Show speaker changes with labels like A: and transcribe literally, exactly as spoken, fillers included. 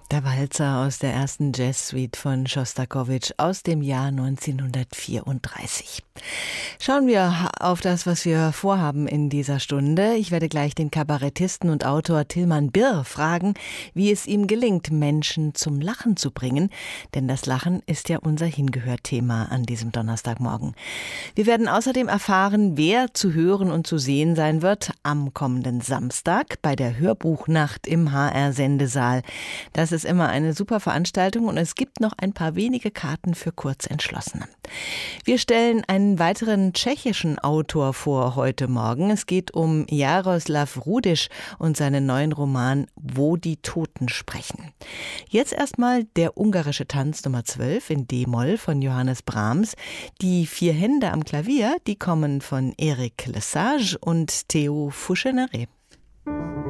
A: Der Walzer aus der ersten Jazz-Suite von Schostakowitsch aus dem Jahr neunzehnhundertvierunddreißig. Schauen wir auf das, was wir vorhaben in dieser Stunde. Ich werde gleich den Kabarettisten und Autor Tilman Birr fragen, wie es ihm gelingt, Menschen zum Lachen zu bringen. Denn das Lachen ist ja unser Hingehört-Thema an diesem Donnerstagmorgen. Wir werden außerdem erfahren, wer zu hören und zu sehen sein wird am kommenden Samstag bei der Hörbuchnacht im H R-Sendesaal. Das ist immer eine super Veranstaltung und es gibt noch ein paar wenige Karten für Kurzentschlossene. Wir stellen einen weiteren tschechischen Autor vor heute Morgen. Es geht um Jaroslav Rudiš und seinen neuen Roman Wo die Toten sprechen. Jetzt erstmal der ungarische Tanz Nummer zwölf in D-Moll von Johannes Brahms. Die vier Hände am Klavier, die kommen von Eric Lesage und Theo Foucheneret.